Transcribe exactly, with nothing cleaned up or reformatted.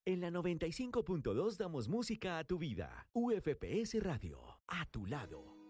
En la noventa y cinco punto dos damos música a tu vida. U F P S Radio, a tu lado.